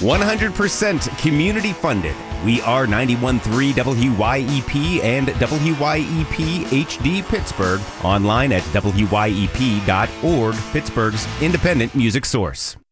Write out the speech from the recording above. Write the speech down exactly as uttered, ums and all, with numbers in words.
one hundred percent community funded. We are ninety-one point three W Y E P and W Y E P H D Pittsburgh. Online at W Y E P dot org, Pittsburgh's independent music source.